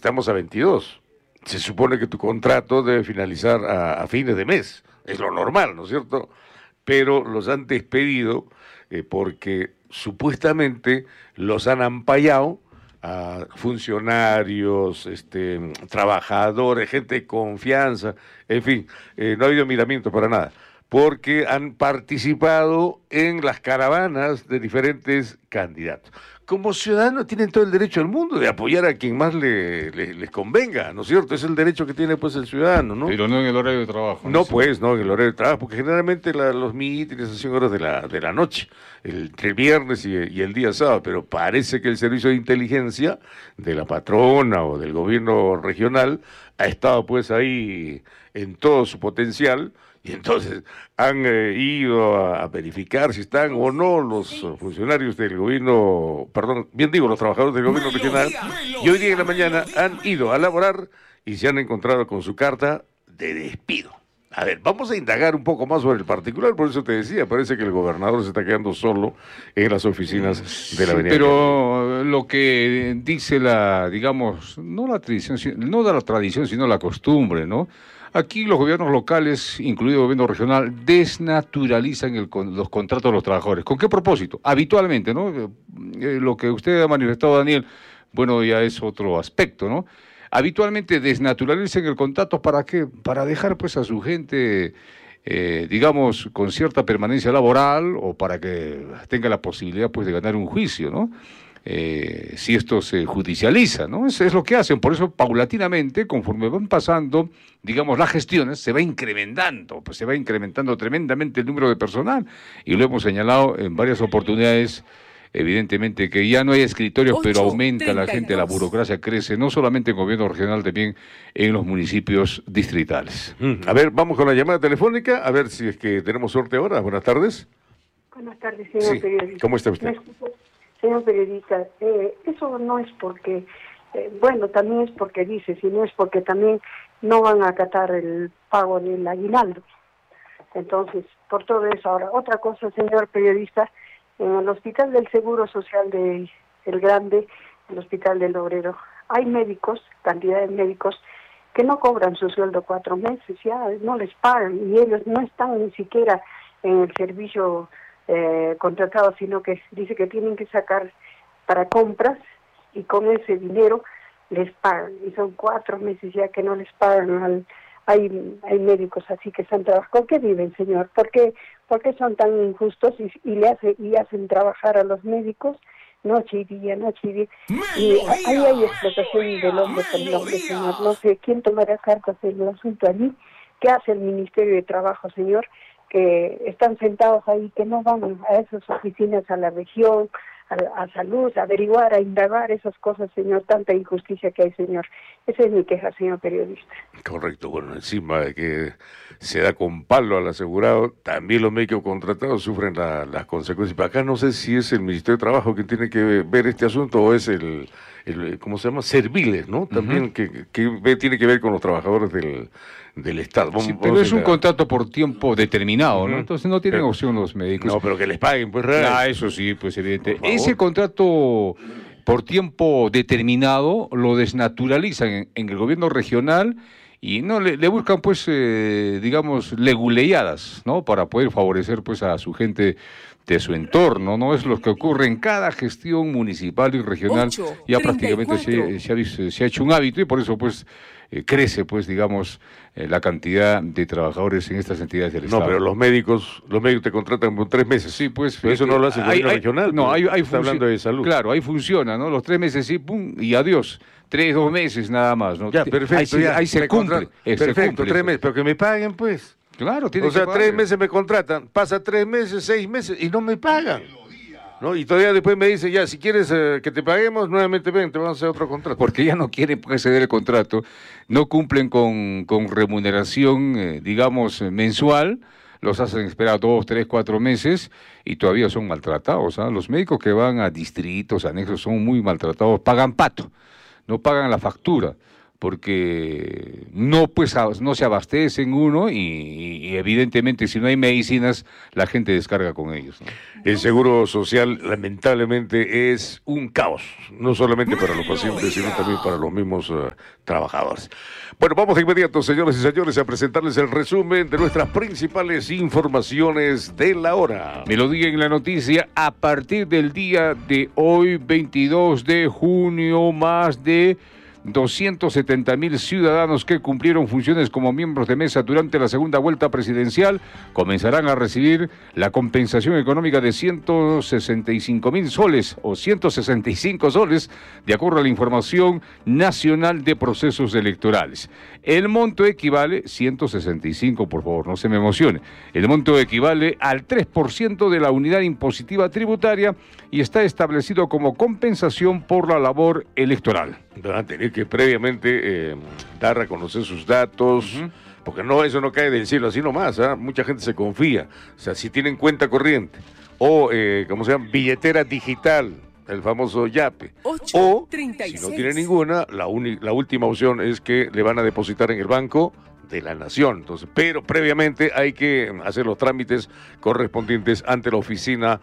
estamos a 22. Se supone que tu contrato debe finalizar a fines de mes. Es lo normal, ¿no es cierto? Pero los han despedido porque supuestamente los han ampallado a funcionarios, trabajadores, gente de confianza, en fin, no ha habido miramiento para nada, porque han participado en las caravanas de diferentes candidatos. Como ciudadanos tienen todo el derecho del mundo de apoyar a quien más les convenga, ¿no es cierto? Es el derecho que tiene pues el ciudadano, ¿no? Pero no en el horario de trabajo. No, pues, no, en el horario de trabajo, porque generalmente los mítines hacen horas de la noche, entre el viernes y el día sábado, pero parece que el servicio de inteligencia de la patrona o del gobierno regional ha estado pues ahí en todo su potencial. Y entonces han ido a verificar si están o no los funcionarios del gobierno, perdón, bien digo, los trabajadores del gobierno regional, y hoy día en la mañana han ido a laborar y se han encontrado con su carta de despido. A ver, vamos a indagar un poco más sobre el particular, por eso te decía, parece que el gobernador se está quedando solo en las oficinas de la Avenida. Pero lo que dice digamos, no la tradición, no de la tradición, sino la costumbre, ¿no? Aquí los gobiernos locales, incluido el gobierno regional, desnaturalizan los contratos de los trabajadores. ¿Con qué propósito? Habitualmente, ¿no? Lo que usted ha manifestado, Daniel, bueno, ya es otro aspecto, ¿no? Habitualmente desnaturalizan el contrato, ¿para qué? Para dejar pues a su gente, digamos, con cierta permanencia laboral o para que tenga la posibilidad pues de ganar un juicio, ¿no? Si esto se judicializa, ¿no? Eso es lo que hacen, por eso paulatinamente, conforme van pasando, digamos, las gestiones, se va incrementando tremendamente el número de personal, y lo hemos señalado en varias oportunidades, evidentemente que ya no hay escritorios, pero aumenta la gente, la burocracia crece, no solamente en gobierno regional, también en los municipios distritales. A ver, vamos con la llamada telefónica, a ver si es que tenemos suerte ahora. Buenas tardes. Buenas tardes, señor periodista. ¿Cómo está usted? Señor periodista, eso no es porque, bueno, también es porque dice, sino es porque también no van a acatar el pago del aguinaldo. Entonces, por todo eso. Ahora, otra cosa, señor periodista, en el Hospital del Seguro Social de El Grande, el Hospital del Obrero, hay médicos, cantidad de médicos, que no cobran su sueldo 4 meses, ya no les pagan, y ellos no están ni siquiera en el servicio contratados, sino que dice que tienen que sacar para compras y con ese dinero les pagan, y son 4 meses ya que no les pagan. Hay médicos así que están trabajando. ¿Qué viven, señor? ¿Por qué son tan injustos y hacen trabajar a los médicos noche y día, y ahí hay explotación del hombre por el hombre, señor? No sé quién tomará cartas en el asunto allí. ¿Qué hace el Ministerio de Trabajo, señor? Que están sentados ahí, que no van a esas oficinas, a la región, a salud, a averiguar, a indagar esas cosas, señor, tanta injusticia que hay, señor. Esa es mi queja, señor periodista. Correcto, bueno, encima de que se da con palo al asegurado, también los médicos contratados sufren las consecuencias. Pero acá no sé si es el Ministerio de Trabajo quien tiene que ver este asunto o es el ¿cómo se llama? Serviles, ¿no? También que tiene que ver con los trabajadores del Estado. Pero es un contrato por tiempo determinado, ¿no? Entonces no tienen opción los médicos. No, pero que les paguen, pues, real. Eso sí, pues evidente. Ese contrato por tiempo determinado lo desnaturalizan en el gobierno regional y no le buscan, pues, digamos, leguleyadas, ¿no? Para poder favorecer, pues, a su gente de su entorno, ¿no? Es lo que ocurre en cada gestión municipal y regional. Ya prácticamente se ha hecho un hábito y por eso, pues, crece, pues, digamos, la cantidad de trabajadores en estas entidades del Estado. No, pero los médicos te contratan por 3 meses. Sí, pues. Pero eso no lo hace el gobierno regional. No, está hablando de salud. Claro, ahí funciona, ¿no? Los 3 meses sí, pum, y adiós. 3, 2 meses nada más, ¿no? Ya, perfecto. Ahí se cumple. Perfecto, 3 meses, pero que me paguen, pues. Claro, tiene que pagar. 3 meses me contratan, pasa 3 meses, 6 meses y no me pagan. ¿No? Y todavía después me dice, ya, si quieres que te paguemos, nuevamente ven, te vamos a hacer otro contrato. Porque ya no quieren ceder el contrato, no cumplen con remuneración, digamos, mensual, los hacen esperar 2, 3, 4 meses y todavía son maltratados. Los médicos que van a distritos, anexos, son muy maltratados, pagan pato, no pagan la factura. porque no se abastecen uno y evidentemente si no hay medicinas, la gente descarga con ellos, ¿no? El seguro social lamentablemente es un caos, no solamente para los pacientes, sino también para los mismos trabajadores. Bueno, vamos de inmediato, señores y señores, a presentarles el resumen de nuestras principales informaciones de la hora. Melodía en la noticia: a partir del día de hoy, 22 de junio, más de 270.000 ciudadanos que cumplieron funciones como miembros de mesa durante la segunda vuelta presidencial comenzarán a recibir la compensación económica de 165.000 soles o 165 soles, de acuerdo a la Información Nacional de Procesos Electorales. El monto equivale, 165, por favor, no se me emocione, el monto equivale al 3% de la unidad impositiva tributaria y está establecido como compensación por la labor electoral. Van a tener que previamente dar a conocer sus datos, porque eso no cae del cielo así nomás, ¿eh? Mucha gente se confía. O sea, si tienen cuenta corriente o, ¿cómo se llama? Billetera digital, el famoso Yape. 8, o, 36. si no tiene ninguna, la última opción es que le van a depositar en el banco de la nación. Entonces, pero previamente hay que hacer los trámites correspondientes ante la oficina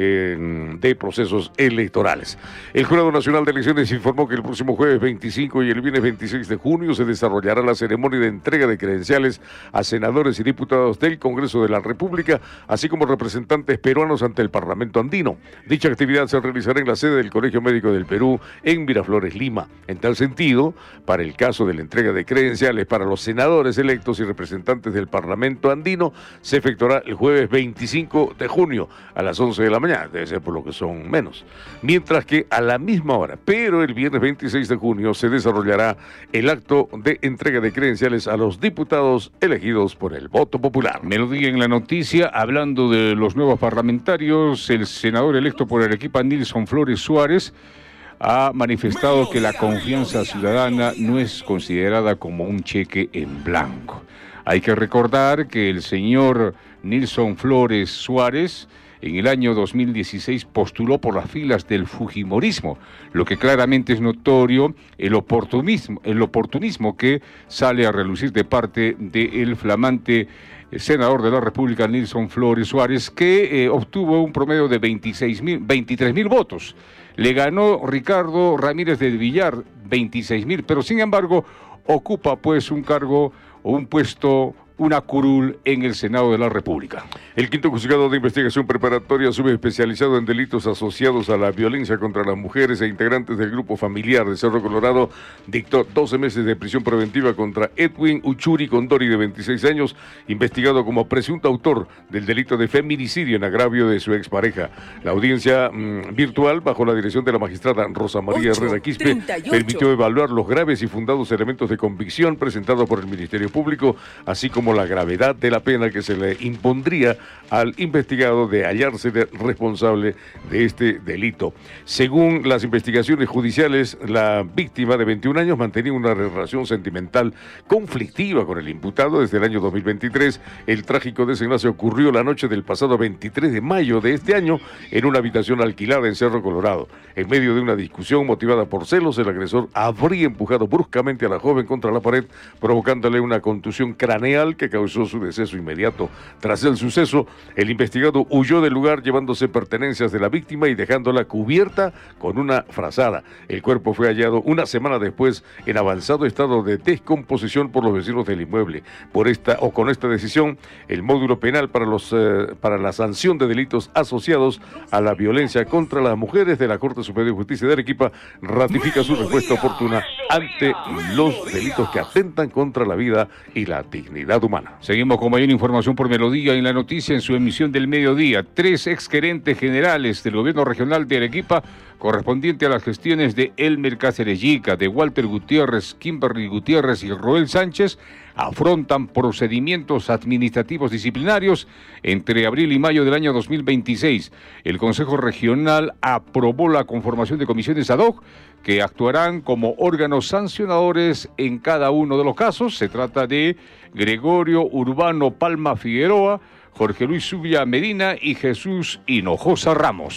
de procesos electorales. El Jurado Nacional de Elecciones informó que el próximo jueves 25 y el viernes 26 de junio se desarrollará la ceremonia de entrega de credenciales a senadores y diputados del Congreso de la República, así como representantes peruanos ante el Parlamento andino. Dicha actividad se realizará en la sede del Colegio Médico del Perú en Miraflores, Lima. En tal sentido, para el caso de la entrega de credenciales para los senadores electos y representantes del Parlamento andino, se efectuará el jueves 25 de junio a las 11 de la mañana, debe ser por lo que son menos, mientras que a la misma hora, pero el viernes 26 de junio se desarrollará el acto de entrega de credenciales a los diputados elegidos por el voto popular. Melodía en la noticia: hablando de los nuevos parlamentarios, el senador electo por Arequipa, Nilson Flores Suárez, ha manifestado que la confianza ciudadana no es considerada como un cheque en blanco. Hay que recordar que el señor Nilson Flores Suárez en el año 2016 postuló por las filas del fujimorismo, lo que claramente es notorio el oportunismo que sale a relucir de parte del flamante senador de la República, Nilson Flores Suárez, que obtuvo un promedio de 23.000 votos. Le ganó Ricardo Ramírez del Villar, 26.000, pero sin embargo ocupa pues un cargo o un puesto, una curul en el Senado de la República. El quinto juzgado de investigación preparatoria subespecializado en delitos asociados a la violencia contra las mujeres e integrantes del grupo familiar de Cerro Colorado dictó 12 meses de prisión preventiva contra Edwin Uchuri Condori, de 26 años, investigado como presunto autor del delito de feminicidio en agravio de su expareja. La audiencia virtual, bajo la dirección de la magistrada Rosa María Herrera Quispe, permitió evaluar los graves y fundados elementos de convicción presentados por el Ministerio Público, así como la gravedad de la pena que se le impondría al investigado de hallarse responsable de este delito. Según las investigaciones judiciales, la víctima de 21 años mantenía una relación sentimental conflictiva con el imputado desde el año 2023. El trágico desenlace ocurrió la noche del pasado 23 de mayo de este año en una habitación alquilada en Cerro Colorado. En medio de una discusión motivada por celos, el agresor habría empujado bruscamente a la joven contra la pared, provocándole una contusión craneal que causó su deceso inmediato. Tras el suceso, el investigado huyó del lugar llevándose pertenencias de la víctima y dejándola cubierta con una frazada. El cuerpo fue hallado una semana después en avanzado estado de descomposición por los vecinos del inmueble. Con esta decisión, el módulo penal para la sanción de delitos asociados a la violencia contra las mujeres de la Corte Superior de Justicia de Arequipa ratifica su respuesta oportuna ante los delitos que atentan contra la vida y la dignidad humana. Seguimos con mayor información por Melodía en la noticia. En su emisión del mediodía, 3 exgerentes generales del gobierno regional de Arequipa, correspondiente a las gestiones de Elmer Cáceres Yica, de Walter Gutiérrez, Kimberly Gutiérrez y Roel Sánchez, afrontan procedimientos administrativos disciplinarios entre abril y mayo del año 2026. El Consejo Regional aprobó la conformación de comisiones ad hoc que actuarán como órganos sancionadores en cada uno de los casos. Se trata de Gregorio Urbano Palma Figueroa, Jorge Luis Zubia Medina y Jesús Hinojosa Ramos.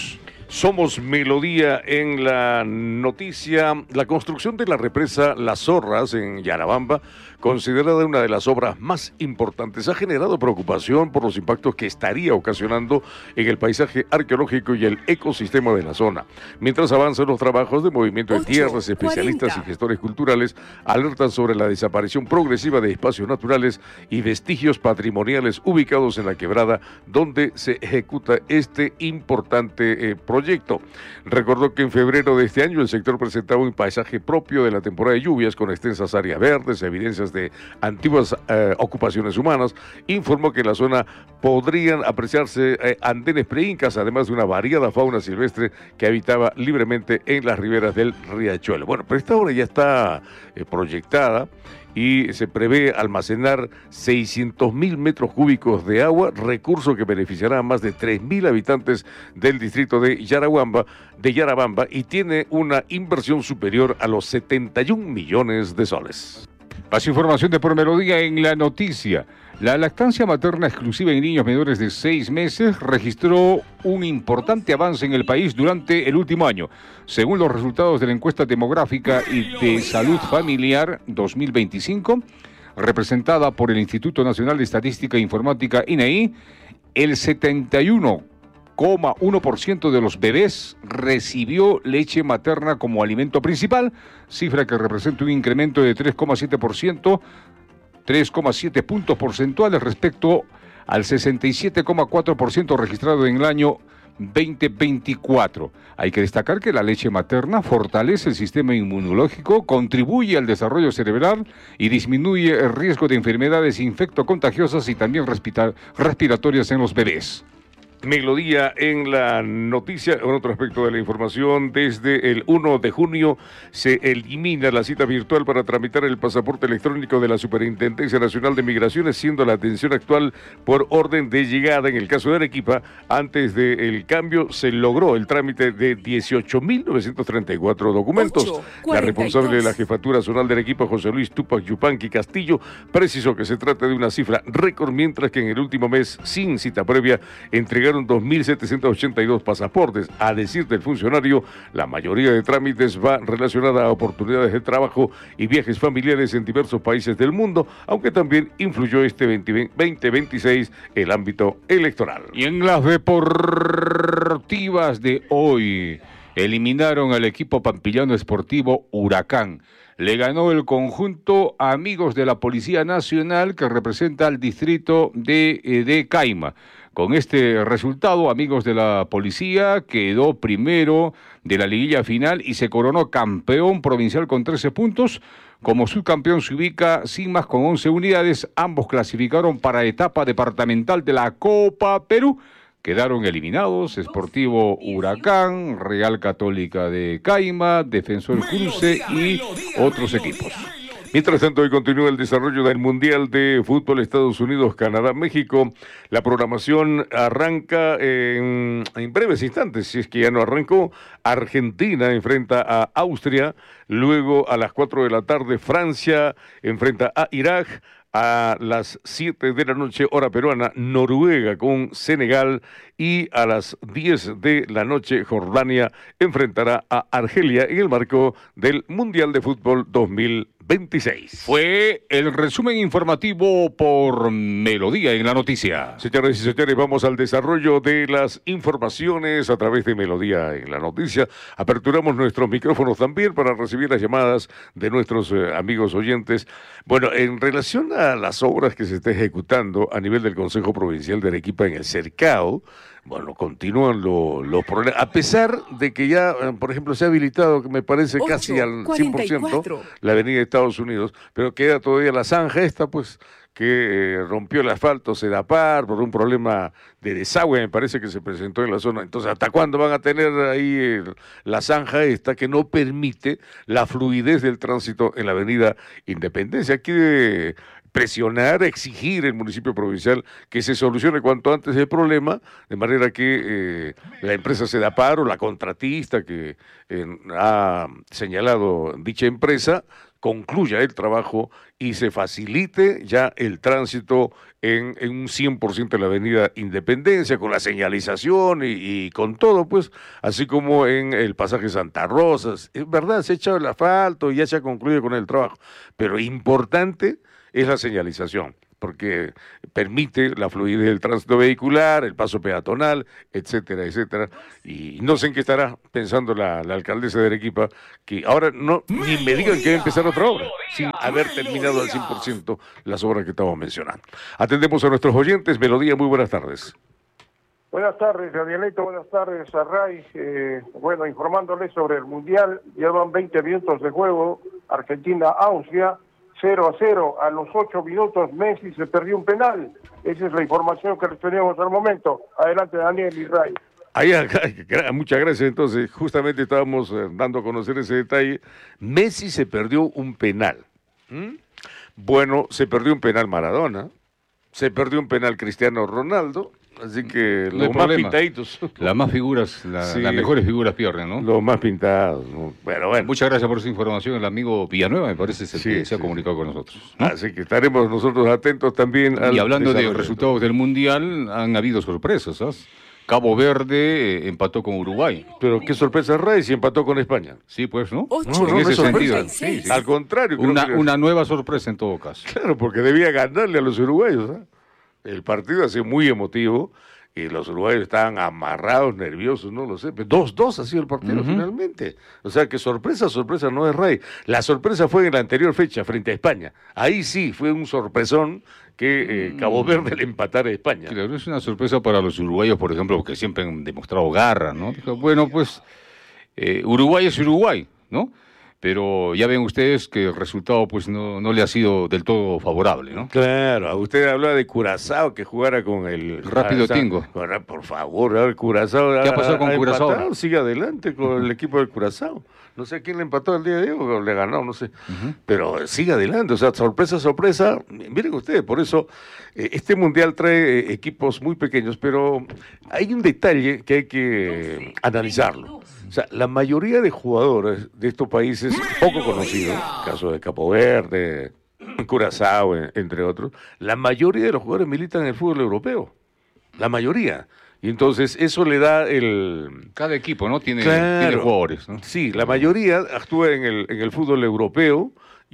Somos Melodía en la noticia. La construcción de la represa Las Zorras en Yarabamba, considerada una de las obras más importantes, ha generado preocupación por los impactos que estaría ocasionando en el paisaje arqueológico y el ecosistema de la zona. Mientras avanzan los trabajos de movimiento de tierras, especialistas y gestores culturales alertan sobre la desaparición progresiva de espacios naturales y vestigios patrimoniales ubicados en la quebrada donde se ejecuta este importante proyecto. Recordó que en febrero de este año el sector presentaba un paisaje propio de la temporada de lluvias con extensas áreas verdes, evidencias de antiguas ocupaciones humanas. Informó que en la zona podrían apreciarse andenes preincas, además de una variada fauna silvestre que habitaba libremente en las riberas del riachuelo. Bueno, pero esta obra ya está proyectada y se prevé almacenar 600.000 metros cúbicos de agua, recurso que beneficiará a más de 3.000 habitantes del distrito de Yarabamba, y tiene una inversión superior a los 71 millones de soles. Más información de Por Melodía en la noticia. La lactancia materna exclusiva en niños menores de 6 meses registró un importante avance en el país durante el último año. Según los resultados de la encuesta demográfica y de salud familiar 2025, representada por el Instituto Nacional de Estadística e Informática INEI, el 71,1% de los bebés recibió leche materna como alimento principal, cifra que representa un incremento de 3,7 puntos porcentuales respecto al 67,4% registrado en el año 2024. Hay que destacar que la leche materna fortalece el sistema inmunológico, contribuye al desarrollo cerebral y disminuye el riesgo de enfermedades infectocontagiosas y también respiratorias en los bebés. Melodía en la noticia. En otro aspecto de la información, desde el 1 de junio se elimina la cita virtual para tramitar el pasaporte electrónico de la Superintendencia Nacional de Migraciones, siendo la atención actual por orden de llegada. En el caso de Arequipa, antes del cambio se logró el trámite de 18.934 documentos. La responsable de la Jefatura Zonal de Arequipa, José Luis Tupac Yupanqui Castillo, precisó que se trata de una cifra récord, mientras que en el último mes, sin cita previa, entregaron 2.782 pasaportes. A decir del funcionario, la mayoría de trámites va relacionada a oportunidades de trabajo y viajes familiares en diversos países del mundo, aunque también influyó este 2026 el ámbito electoral. Y en las deportivas de hoy, eliminaron al equipo pampillano esportivo Huracán. Le ganó el conjunto Amigos de la Policía Nacional, que representa al distrito de Caima. Con este resultado, Amigos de la Policía quedó primero de la liguilla final y se coronó campeón provincial con 13 puntos. Como subcampeón se ubica Sigmas con 11 unidades. Ambos clasificaron para etapa departamental de la Copa Perú. Quedaron eliminados Sportivo Huracán, Real Católica de Caima, Defensor Cruce y otros equipos. Mientras tanto, hoy continúa el desarrollo del Mundial de Fútbol Estados Unidos, Canadá, México. La programación arranca en breves instantes, si es que ya no arrancó. Argentina enfrenta a Austria, luego a las 4 de la tarde Francia enfrenta a Irak. A las 7 de la noche, hora peruana, Noruega con Senegal, y a las 10 de la noche, Jordania enfrentará a Argelia en el marco del Mundial de Fútbol 2026. Fue el resumen informativo por Melodía en la noticia. Señoras y señores, vamos al desarrollo de las informaciones a través de Melodía en la noticia. Aperturamos nuestros micrófonos también para recibir las llamadas de nuestros amigos oyentes. Bueno, en relación a las obras que se está ejecutando a nivel del Consejo Provincial de Arequipa en el Cercado, bueno, continúan los problemas, a pesar de que ya, por ejemplo, se ha habilitado, que me parece casi al 100%, la avenida de Estados Unidos, pero queda todavía la zanja esta, pues, que rompió el asfalto Sedapar por un problema de desagüe, me parece que se presentó en la zona. Entonces, ¿hasta cuándo van a tener ahí la zanja esta que no permite la fluidez del tránsito en la avenida Independencia? Aquí de presionar, exigir el municipio provincial que se solucione cuanto antes el problema, de manera que la empresa Sedapar o la contratista que ha señalado dicha empresa concluya el trabajo y se facilite ya el tránsito en un 100% de la avenida Independencia, con la señalización y con todo, pues, así como en el pasaje Santa Rosa. Es verdad, se ha echado el asfalto y ya se ha concluido con el trabajo, pero importante es la señalización, porque permite la fluidez del tránsito vehicular, el paso peatonal, etcétera, etcétera. Y no sé en qué estará pensando la alcaldesa de Arequipa, que ahora no ni me digan que va a empezar otra obra, sin haber terminado al 100% las obras que estamos mencionando. Atendemos a nuestros oyentes. Melodía, muy buenas tardes. Buenas tardes, Danielito, buenas tardes, Array. Bueno, informándoles sobre el Mundial, llevan 20 minutos de juego, Argentina-Austria, 0-0, a los 8 minutos Messi se perdió un penal. Esa es la información que les teníamos al momento. Adelante, Daniel y Ray. Muchas gracias. Entonces, justamente estábamos dando a conocer ese detalle. Messi se perdió un penal. Bueno, se perdió un penal Maradona, se perdió un penal Cristiano Ronaldo, así que no los más pintaditos. Las más figuras, Sí, las mejores figuras pierden, ¿no? Los más pintados, ¿no? Bueno. Muchas gracias por esa información. El amigo Villanueva, me parece, es el que se ha comunicado con nosotros, ¿no? Así que estaremos nosotros atentos también al Y hablando de desarrollo. resultados del Mundial, han habido sorpresas, ¿sabes? Cabo Verde empató con Uruguay. Pero qué sorpresa, Ray, si empató con España. Sí, pues, ¿no? No, En ese es sorpresa. sentido. Sí, sí. Al contrario. creo que- Una nueva sorpresa en todo caso. Claro, porque debía ganarle a los uruguayos. El partido ha sido muy emotivo y los uruguayos estaban amarrados, nerviosos, no lo sé. 2-2 ha sido el partido finalmente. O sea que sorpresa no es Rey. La sorpresa fue en la anterior fecha frente a España. Ahí sí fue un sorpresón que Cabo Verde le empatara a España. Claro, es una sorpresa para los uruguayos, por ejemplo, porque siempre han demostrado garra, ¿no? Dijo, bueno, pues Uruguay es Uruguay, ¿no? Pero ya ven ustedes que el resultado pues no le ha sido del todo favorable, ¿no? Claro, usted hablaba de Curazao que jugara con el Rápido Tingo. Por favor, a ver, Curazao. ¿Qué ha pasado con Curazao? Empatado, sigue adelante con el equipo del Curazao. No sé quién le empató el día de hoy o le ganó, no sé. Pero sigue adelante, o sea, sorpresa. Miren ustedes, por eso este mundial trae equipos muy pequeños, pero hay un detalle que hay que analizarlo. O sea, la mayoría de jugadores de estos países poco conocidos, caso de Capo Verde, Curazao, entre otros, la mayoría de los jugadores militan en el fútbol europeo. La mayoría. Y entonces eso le da el... Cada equipo, ¿no? Tiene Claro. jugadores, ¿no? Sí, la mayoría actúa en el fútbol europeo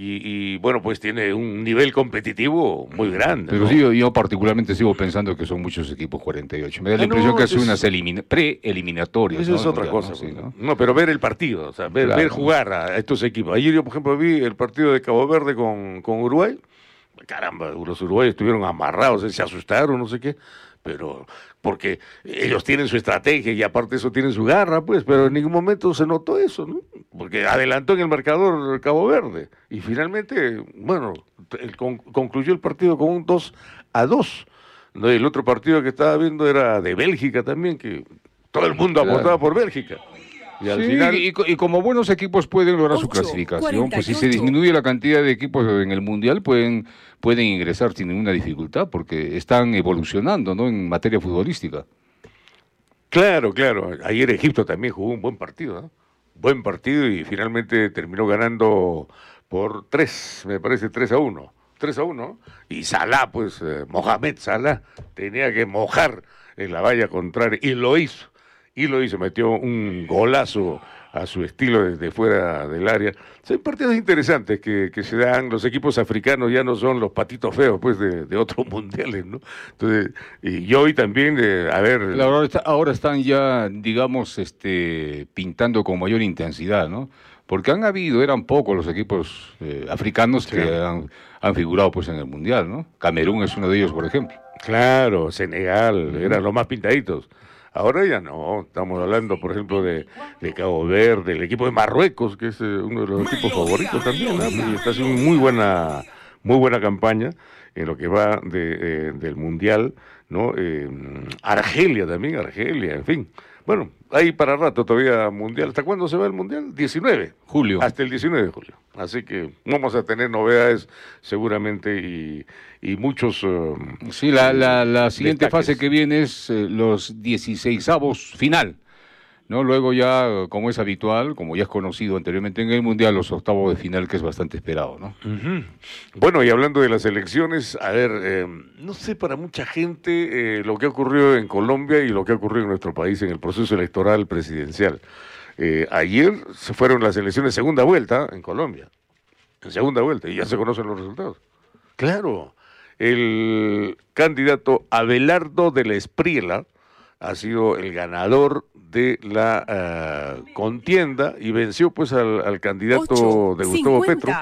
y, bueno, pues tiene un nivel competitivo muy grande. Pero ¿no? sí, yo particularmente sigo pensando que son muchos equipos 48. Me da la impresión que eso son es- unas preeliminatorias. Eso ¿no? es otra Mundial, cosa. ¿no? Sí, ¿no? No, pero ver el partido, o sea, ver Claro. jugar a estos equipos. Ayer yo, por ejemplo, vi el partido de Cabo Verde con Uruguay. Caramba, los uruguayos estuvieron amarrados, se asustaron, no sé qué. Pero porque ellos tienen su estrategia y aparte de eso tienen su garra, pues, pero en ningún momento se notó eso, ¿no? Porque adelantó en el marcador Cabo Verde y finalmente, bueno, concluyó el partido con un 2-2. ¿No? El otro partido que estaba viendo era de Bélgica también, que todo el mundo Claro. apostaba por Bélgica. Y al Sí, final... y como buenos equipos pueden lograr su 8, clasificación, pues si se 48. disminuye la cantidad de equipos en el Mundial, pueden ingresar sin ninguna dificultad, porque están evolucionando, ¿no? En materia futbolística. Claro. Ayer Egipto también jugó un buen partido, ¿no? Buen partido y finalmente terminó ganando por 3, me parece 3-1. 3-1, ¿no? Y Salah, pues, Mohamed Salah, tenía que mojar en la valla contraria y lo hizo. Metió un golazo a su estilo desde fuera del área. Son partidos interesantes que se dan. Los equipos africanos ya no son los patitos feos pues de otros mundiales, ¿no? Entonces, y hoy también, Ahora están ya, digamos, pintando con mayor intensidad, ¿no? Porque eran pocos los equipos africanos que han figurado pues en el Mundial, ¿no? Camerún es uno de ellos, por ejemplo. Claro, Senegal, eran los más pintaditos. Ahora ya no, estamos hablando, por ejemplo, de Cabo Verde, el equipo de Marruecos, que es uno de los equipos favoritos también, ¿no? Y está haciendo muy buena campaña en lo que va del Mundial, ¿no? Argelia, en fin. Bueno, hay para rato todavía Mundial. ¿Hasta cuándo se va el Mundial? 19. Julio. Hasta el 19 de julio. Así que vamos a tener novedades seguramente y muchos... Sí, la siguiente destaques. fase que viene es los 16avos final. ¿no? Luego ya, como es habitual, como ya es conocido anteriormente en el Mundial, los octavos de final, que es bastante esperado, ¿no? Ujú. Bueno, y hablando de las elecciones, a ver, no sé para mucha gente lo que ha ocurrido en Colombia y lo que ha ocurrido en nuestro país en el proceso electoral presidencial. Ayer se fueron las elecciones segunda vuelta en Colombia, en segunda vuelta, y ya se conocen los resultados. Claro, el candidato Abelardo de la Espriella ha sido el ganador de la contienda y venció pues al candidato de Gustavo Petro,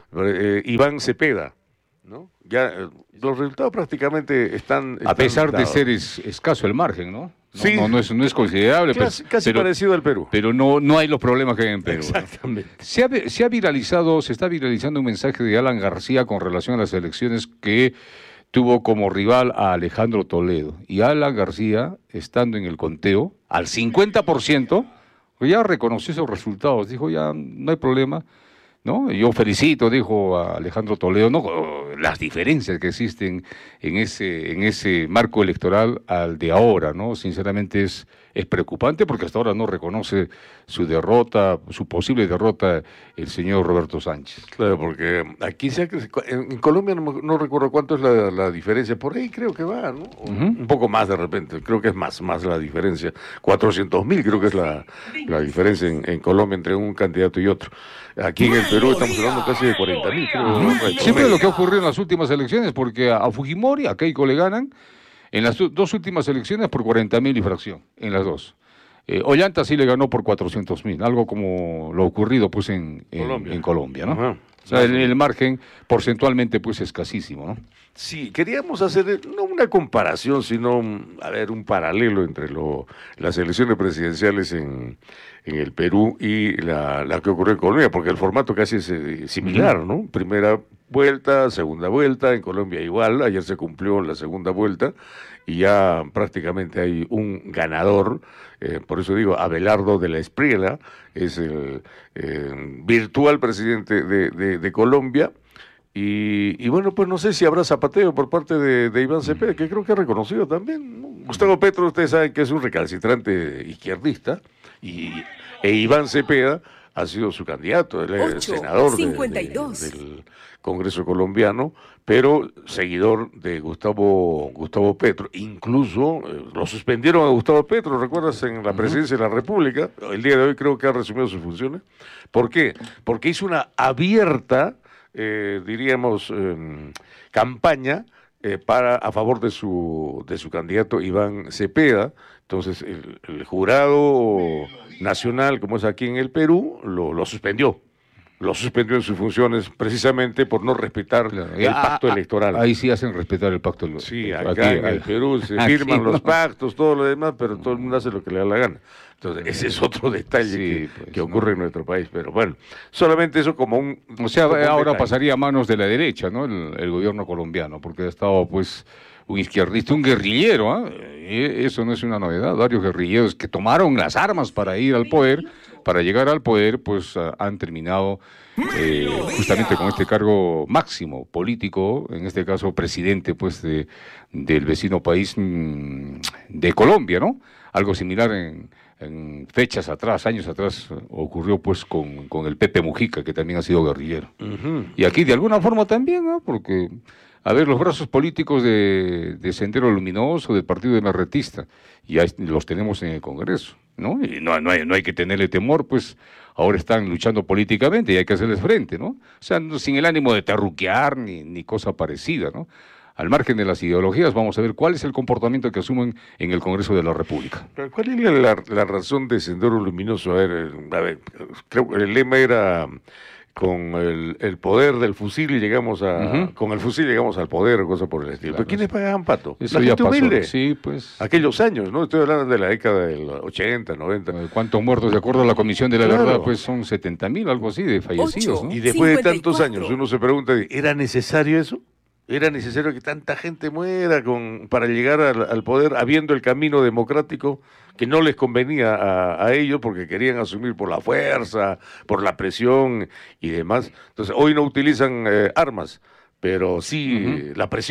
Iván Cepeda, ¿no? Ya los resultados prácticamente están A pesar de dados. ser escaso el margen, ¿no? Sí. No es considerable, Casi parecido al Perú. pero no hay los problemas que hay en Perú, ¿no? Exactamente. Se está viralizando un mensaje de Alan García con relación a las elecciones que tuvo como rival a Alejandro Toledo. Y Alan García, estando en el conteo, al 50%, ya reconoció esos resultados. Dijo, ya no hay problema, ¿no? Yo felicito, dijo a Alejandro Toledo, ¿no? Las diferencias que existen en ese marco electoral al de ahora, ¿no? Sinceramente es preocupante porque hasta ahora no reconoce su derrota, su posible derrota, el señor Roberto Sánchez. Claro, porque aquí en Colombia no recuerdo cuánto es la diferencia, por ahí creo que va, ¿no? Un poco más de repente, creo que es más la diferencia, 400.000 creo que es la diferencia en Colombia entre un candidato y otro. Aquí en el Perú estamos hablando casi de 40.000, creo. Siempre lo que ha ocurrido en las últimas elecciones, porque a Fujimori, a Keiko le ganan, en las dos últimas elecciones por 40.000 y fracción, en las dos. Ollanta sí le ganó por 400.000, algo como lo ocurrido pues en Colombia, ¿no? Ajá. O sea, el margen porcentualmente pues escasísimo, ¿no? Sí, queríamos hacer no una comparación, sino, a ver, un paralelo entre las elecciones presidenciales en el Perú y la que ocurrió en Colombia, porque el formato casi es similar, ¿no? Primera vuelta, segunda vuelta, en Colombia igual, ayer se cumplió la segunda vuelta y ya prácticamente hay un ganador, por eso digo, Abelardo de la Espriella es el virtual presidente de Colombia. Y bueno, pues no sé si habrá zapateo por parte de Iván Cepeda, que creo que ha reconocido también, ¿no? Gustavo Petro, ustedes saben que es un recalcitrante izquierdista, e Iván Cepeda ha sido su candidato, él es senador del Congreso colombiano, pero seguidor de Gustavo Petro. Incluso lo suspendieron a Gustavo Petro, ¿recuerdas? En la presidencia de la República. El día de hoy creo que ha resumido sus funciones. ¿Por qué? Porque hizo una abierta diríamos, campaña a favor de su candidato Iván Cepeda. Entonces, el jurado nacional, como es aquí en el Perú, lo suspendió. Lo suspendió en sus funciones precisamente por no respetar el pacto electoral. Ahí sí hacen respetar el pacto electoral. Sí, acá en el Perú se firman los pactos, todo lo demás, pero todo el mundo hace lo que le da la gana. Entonces, ese es otro detalle que ocurre en nuestro país. Pero bueno, solamente eso como un... O sea, ahora pasaría a manos de la derecha, ¿no? El gobierno colombiano, porque ha estado, pues, un izquierdista, un guerrillero, eso no es una novedad. Varios guerrilleros que tomaron las armas para ir al poder, para llegar al poder, pues han terminado justamente con este cargo máximo político, en este caso presidente, pues, del vecino país de Colombia, ¿no? Algo similar en fechas atrás, años atrás, ocurrió pues con el Pepe Mujica, que también ha sido guerrillero. Y aquí de alguna forma también, ¿no? Porque, a ver, los brazos políticos de Sendero Luminoso, del Partido Emerretista, ya los tenemos en el Congreso, ¿no? Y no hay que tenerle temor, pues ahora están luchando políticamente y hay que hacerles frente, ¿no? O sea, sin el ánimo de terruquear ni cosa parecida, ¿no? Al margen de las ideologías, vamos a ver cuál es el comportamiento que asumen en el Congreso de la República. Pero ¿cuál es la razón de Sendero Luminoso? A ver, creo que el lema era con el poder del fusil llegamos con el fusil llegamos al poder, o cosa por el estilo. Claro, ¿Pero quiénes pagaban pato? Eso La ya gente pasó. humilde. Sí, pues. Aquellos años, ¿no? Estoy hablando de la década del 80, 90. ¿Cuántos muertos? De acuerdo a la Comisión de la Claro. Verdad, pues son 70.000, algo así, de fallecidos, ¿no? Y después de 54. tantos años, uno se pregunta, ¿era necesario eso? ¿Era necesario que tanta gente muera para llegar al poder, habiendo el camino democrático que no les convenía a ellos porque querían asumir por la fuerza, por la presión y demás? Entonces, hoy no utilizan armas, pero sí la presión,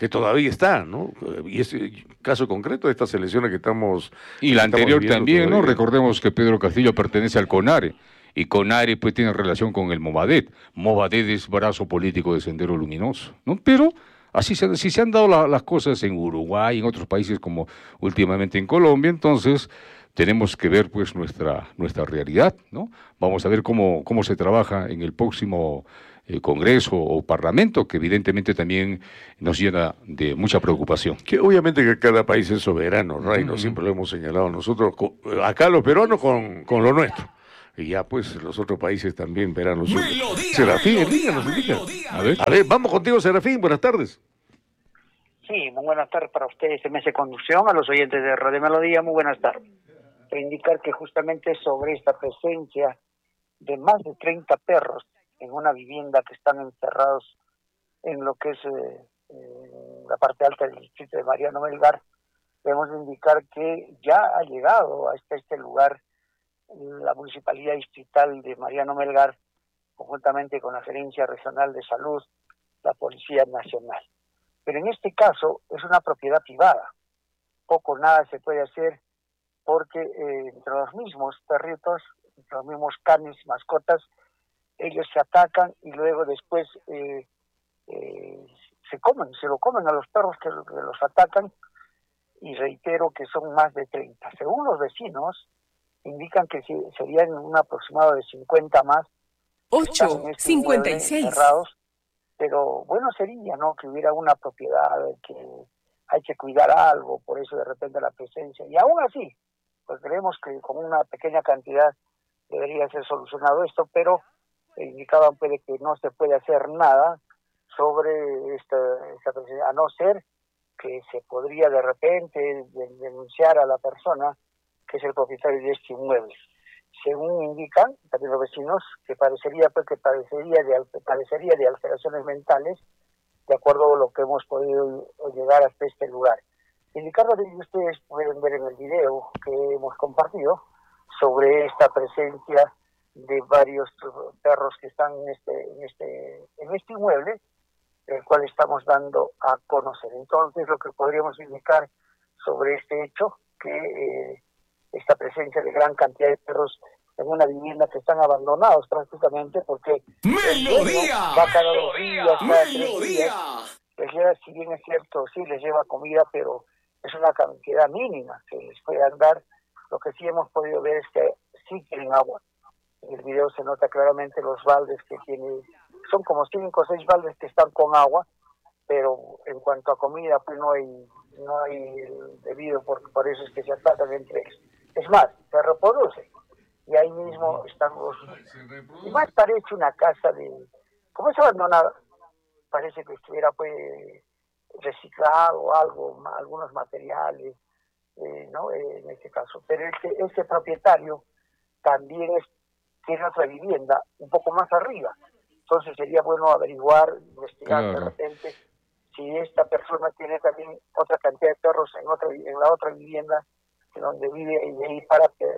que todavía está, ¿no? Y ese caso concreto de estas elecciones que estamos... Y la anterior también, todavía. ¿no? Recordemos que Pedro Castillo pertenece al CONARE, y CONARE pues tiene relación con el Movadef. Movadef es brazo político de Sendero Luminoso, ¿no? Pero así se han dado las cosas en Uruguay, en otros países como últimamente en Colombia, entonces tenemos que ver pues nuestra realidad, ¿no? Vamos a ver cómo se trabaja en el próximo Congreso o Parlamento, que evidentemente también nos llena de mucha preocupación. Que obviamente que cada país es soberano, Ray, no siempre lo hemos señalado nosotros, acá los peruanos con lo nuestro. Y ya pues los otros países también verán los suyos. Serafín, en línea nos indica. A ver, vamos contigo, Serafín, buenas tardes. Sí, muy buenas tardes para ustedes, MS Conducción, a los oyentes de Radio Melodía, muy buenas tardes. Para indicar que justamente sobre esta presencia de más de 30 perros en una vivienda que están encerrados en lo que es la parte alta del distrito de Mariano Melgar, debemos indicar que ya ha llegado a este lugar la Municipalidad Distrital de Mariano Melgar, conjuntamente con la Gerencia Regional de Salud, la Policía Nacional. Pero en este caso es una propiedad privada. Poco o nada se puede hacer porque entre los mismos perritos, entre los mismos canes, mascotas, ellos se atacan y luego después se lo comen a los perros que los atacan, y reitero que son más de 30. Según los vecinos, indican que serían un aproximado de 50 más. 8:56. Cerrados, pero bueno sería, ¿no?, que hubiera una propiedad que hay que cuidar algo, por eso de repente la presencia. Y aún así, pues creemos que con una pequeña cantidad debería ser solucionado esto, pero indicaban puede que no se puede hacer nada sobre esta presencia, a no ser que se podría de repente denunciar a la persona que es el propietario de este inmueble. Según indican también los vecinos, que padecería de alteraciones mentales, de acuerdo a lo que hemos podido llegar hasta este lugar. Indicarlo que ustedes pueden ver en el video que hemos compartido sobre esta presencia de varios perros que están en este inmueble, el cual estamos dando a conocer. Entonces, lo que podríamos indicar sobre este hecho, que esta presencia de gran cantidad de perros en una vivienda que están abandonados prácticamente, porque ¡Melodía! Va cada 2 días, cada 3 días, les lleva, si bien es cierto, sí les lleva comida, pero es una cantidad mínima que les puedan dar. Lo que sí hemos podido ver es que sí tienen agua. En el video se nota claramente los baldes que tienen, son como 5 o 6 baldes que están con agua, pero en cuanto a comida pues no hay debido, por eso es que se atacan entre ellos. Es más, se reproduce. Y ahí mismo están los... Y más parece una casa como es abandonada, parece que estuviera pues reciclado algo, algunos materiales, ¿no? En este caso. Pero este propietario también tiene otra vivienda un poco más arriba. Entonces sería bueno averiguar, investigar de repente si esta persona tiene también otra cantidad de perros en la otra vivienda donde vive, y de ahí para que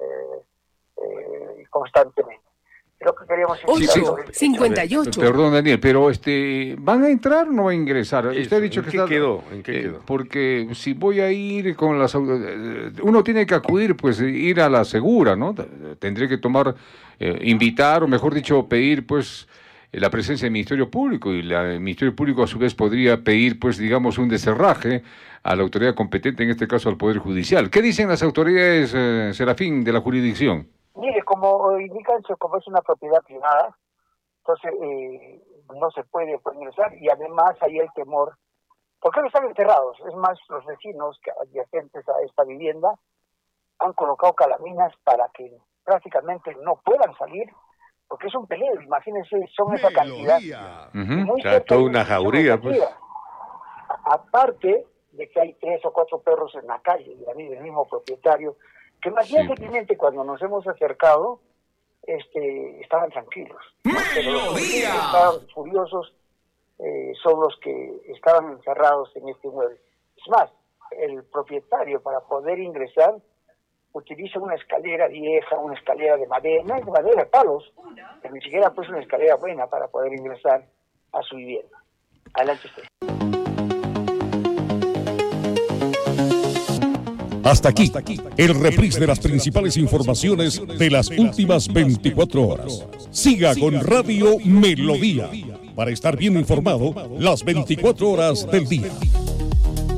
constantemente. Lo que queríamos 8:58. Perdón, Daniel, pero ¿van a entrar o no van a ingresar? Usted ha dicho ¿En qué quedó? ¿En qué quedó? Porque si voy a ir con las... uno tiene que acudir, pues ir a la segura, ¿no? Tendré que invitar, o mejor dicho, pedir, pues, la presencia del Ministerio Público, y el Ministerio Público a su vez podría pedir, pues, digamos, un deserraje a la autoridad competente, en este caso al Poder Judicial. ¿Qué dicen las autoridades, Serafín, de la jurisdicción? Mire, como indican, como es una propiedad privada, entonces no se puede ingresar, y además hay el temor, porque no están enterrados. Es más, los vecinos adyacentes a esta vivienda han colocado calaminas para que prácticamente no puedan salir, porque es un peligro. Imagínense, son esa cantidad. Toda una jauría, pues. Aparte de que hay 3 o 4 perros en la calle, y el mismo propietario, que más simplemente cuando nos hemos acercado, estaban tranquilos, ¿no? Pero los que estaban furiosos son los que estaban encerrados en este inmueble. Es más, el propietario, para poder ingresar, utiliza una escalera vieja, una escalera de madera, no es de madera, palos, pero ni siquiera puso una escalera buena para poder ingresar a su vivienda. Adelante usted. Hasta aquí, el reprise de las principales informaciones de las últimas 24 horas. Siga con Radio Melodía, para estar bien informado las 24 horas del día.